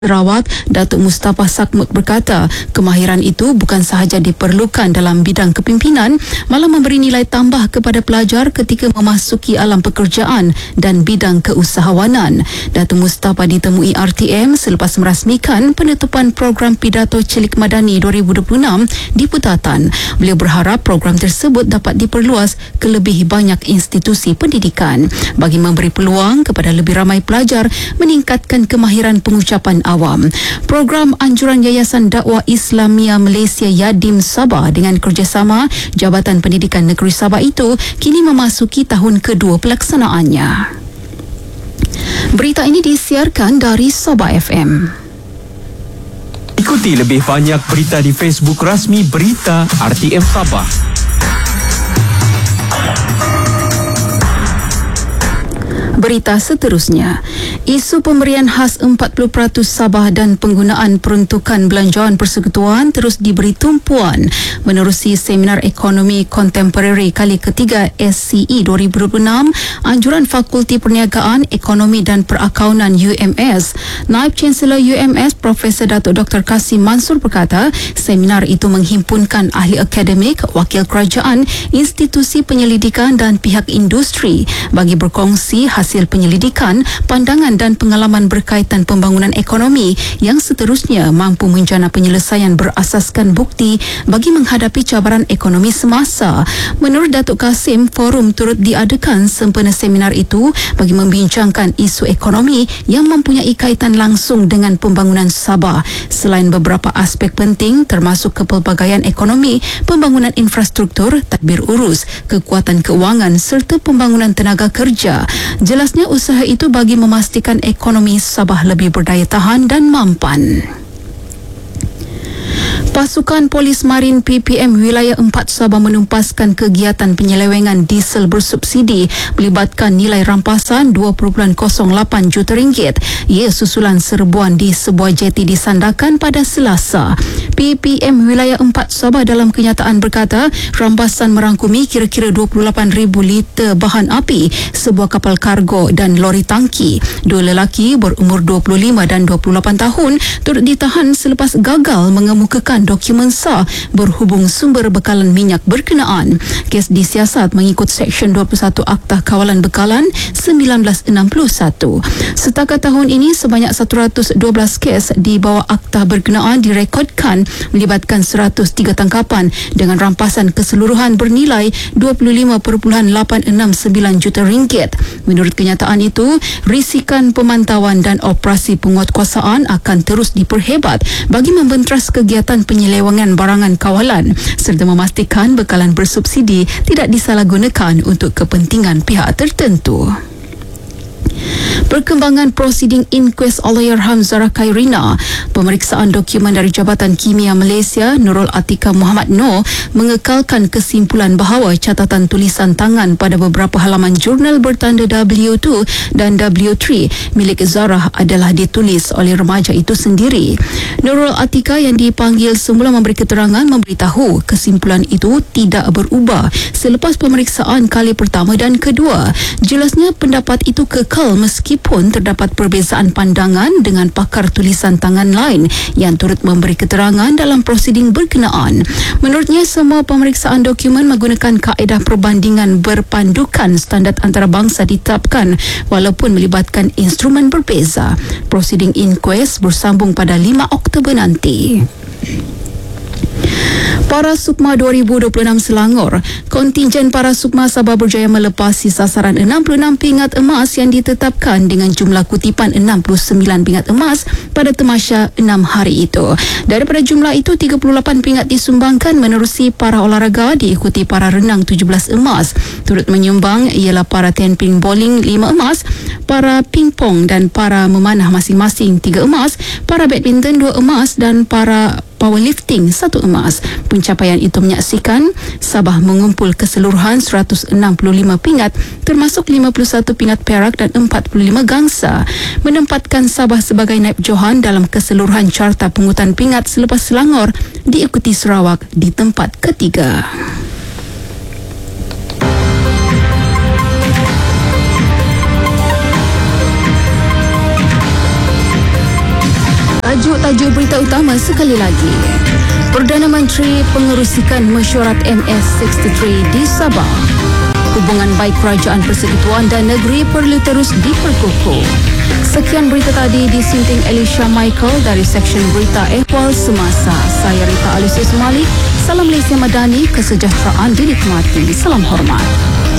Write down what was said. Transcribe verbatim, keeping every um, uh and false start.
Sarawak, Datuk Mustafa Sakmut berkata, kemahiran itu bukan sahaja diperlukan dalam bidang kepimpinan, malah memberi nilai tambah kepada pelajar ketika memasuki alam pekerjaan dan bidang keusahawanan. Datuk Mustafa ditemui R T M selepas merasmikan penutupan program Pidato Celik Madani dua ribu dua puluh enam di Putatan. Beliau berharap program tersebut dapat diperluas ke lebih banyak institusi pendidikan bagi memberi peluang kepada lebih ramai pelajar meningkatkan kemahiran pengucapan awam. Program anjuran Yayasan Dakwah Islamia Malaysia Yadim Sabah dengan kerjasama Jabatan Pendidikan Negeri Sabah itu kini memasuki tahun kedua pelaksanaannya. Berita ini disiarkan dari Sabah F M. Ikuti lebih banyak berita di Facebook rasmi Berita R T M Sabah. Berita seterusnya, isu pemberian khas empat puluh peratus Sabah dan penggunaan peruntukan belanjawan persekutuan terus diberi tumpuan menerusi Seminar Ekonomi Kontemporari kali ketiga S C E dua ribu dua puluh enam, anjuran Fakulti Perniagaan, Ekonomi dan Perakaunan U M S. Naib Chancellor U M S Profesor Datuk Doktor Kasim Mansur berkata, seminar itu menghimpunkan ahli akademik, wakil kerajaan, institusi penyelidikan dan pihak industri bagi berkongsi hasil hasil penyelidikan, pandangan dan pengalaman berkaitan pembangunan ekonomi yang seterusnya mampu menjana penyelesaian berasaskan bukti bagi menghadapi cabaran ekonomi semasa. Menurut Datuk Kasim, forum turut diadakan sempena seminar itu bagi membincangkan isu ekonomi yang mempunyai kaitan langsung dengan pembangunan Sabah. Selain beberapa aspek penting termasuk kepelbagaian ekonomi, pembangunan infrastruktur, tadbir urus, kekuatan keuangan serta pembangunan tenaga kerja. Jelasnya usaha itu bagi memastikan ekonomi Sabah lebih berdaya tahan dan mampan. Pasukan Polis Marin P P M Wilayah empat Sabah menumpaskan kegiatan penyelewengan diesel bersubsidi melibatkan nilai rampasan dua perpuluhan kosong lapan juta ringgit. Ia susulan serbuan di sebuah jeti di Sandakan pada Selasa. P P M Wilayah empat Sabah dalam kenyataan berkata, rampasan merangkumi kira-kira dua puluh lapan ribu liter bahan api, sebuah kapal kargo dan lori tangki. Dua lelaki berumur dua puluh lima dan dua puluh lapan tahun turut ditahan selepas gagal mengemukakan dokumen sah berhubung sumber bekalan minyak berkenaan. Kes disiasat mengikut Seksyen dua puluh satu Akta Kawalan Bekalan seribu sembilan ratus enam puluh satu. Setakat tahun ini, sebanyak satu ratus dua belas kes di bawah akta berkenaan direkodkan melibatkan seratus tiga tangkapan dengan rampasan keseluruhan bernilai dua puluh lima perpuluhan lapan enam sembilan juta ringgit. Menurut kenyataan itu, risikan pemantauan dan operasi penguatkuasaan akan terus diperhebat bagi membentras kegiatan penyelewengan barangan kawalan serta memastikan bekalan bersubsidi tidak disalahgunakan untuk kepentingan pihak tertentu. Perkembangan prosiding inquest Allahyarham Zara Khairina, pemeriksaan dokumen dari Jabatan Kimia Malaysia Nurul Atika Muhammad Noor mengekalkan kesimpulan bahawa catatan tulisan tangan pada beberapa halaman jurnal bertanda W dua dan W tiga milik Zara adalah ditulis oleh remaja itu sendiri. Nurul Atika yang dipanggil semula memberi keterangan memberitahu kesimpulan itu tidak berubah selepas pemeriksaan kali pertama dan kedua. Jelasnya pendapat itu kekal meskipun terdapat perbezaan pandangan dengan pakar tulisan tangan lain yang turut memberi keterangan dalam prosiding berkenaan. Menurutnya, semua pemeriksaan dokumen menggunakan kaedah perbandingan berpandukan standard antarabangsa ditetapkan walaupun melibatkan instrumen berbeza. Prosiding inquest bersambung pada lima Oktober nanti. Para Sukma dua ribu dua puluh enam Selangor, kontingen Para Sukma Sabah berjaya melepasi sasaran enam puluh enam pingat emas yang ditetapkan dengan jumlah kutipan enam puluh sembilan pingat emas pada temasya enam hari itu. Daripada jumlah itu, tiga puluh lapan pingat disumbangkan menerusi para olahraga diikuti para renang tujuh belas emas. Turut menyumbang ialah para tenping bowling lima emas, para pingpong dan para memanah masing-masing tiga emas, para badminton dua emas dan para powerlifting satu emas. Pencapaian itu menyaksikan Sabah mengumpul keseluruhan seratus enam puluh lima pingat termasuk lima puluh satu pingat perak dan empat puluh lima gangsa, menempatkan Sabah sebagai naib johan dalam keseluruhan carta pungutan pingat selepas Selangor diikuti Sarawak di tempat ketiga. Tajuk-tajuk berita utama sekali lagi. Perdana Menteri pengerusikan mesyuarat M S enam puluh tiga di Sabah. Hubungan baik kerajaan persekutuan dan negeri perlu terus diperkukuh. Sekian berita tadi disunting Elisha Michael dari Seksyen Berita Ehwal Semasa. Saya Rita Alusius Malik. Salam Malaysia Madani, kesejahteraan dinikmati. Salam hormat.